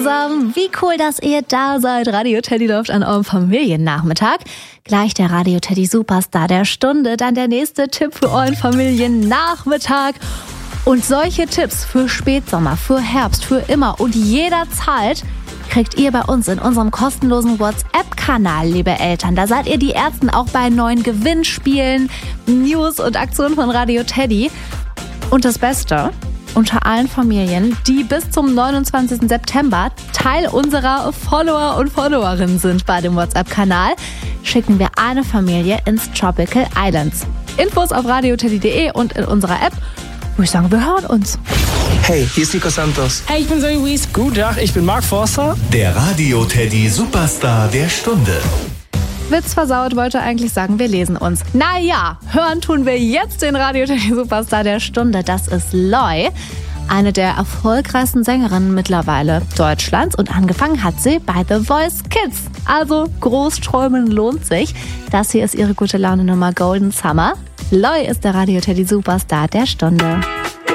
zusammen, wie cool, dass ihr da seid. Radio Teddy läuft an eurem Familiennachmittag. Gleich der Radio Teddy Superstar der Stunde, dann der nächste Tipp für euren Familiennachmittag. Und solche Tipps für Spätsommer, für Herbst, für immer und jederzeit kriegt ihr bei uns in unserem kostenlosen WhatsApp-Kanal, liebe Eltern. Da seid ihr die Ersten auch bei neuen Gewinnspielen, News und Aktionen von Radio Teddy. Und das Beste, unter allen Familien, die bis zum 29. September Teil unserer Follower und Followerinnen sind bei dem WhatsApp-Kanal, schicken wir eine Familie ins Tropical Islands. Infos auf radioteddy.de und in unserer App. Wo ich sagen, wir hören uns. Hey, hier ist Nico Santos. Hey, ich bin Zoe Wies. Guten Tag, ich bin Mark Forster. Der Radio Teddy Superstar der Stunde. Witz versaut, wollte eigentlich sagen, wir lesen uns. Naja, hören tun wir jetzt den Radio Teddy Superstar der Stunde. Das ist Loi, eine der erfolgreichsten Sängerinnen mittlerweile Deutschlands. Und angefangen hat sie bei The Voice Kids. Also Großträumen lohnt sich. Das hier ist ihre gute Laune Nummer Golden Summer. Loi ist der Radio Teddy Superstar der Stunde.